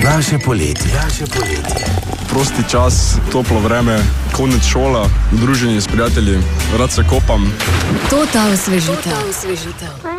Naše poletje. Prosti čas, toplo vreme, konec šola, druženje s prijatelji, rad se kopam. To ta osvežitev.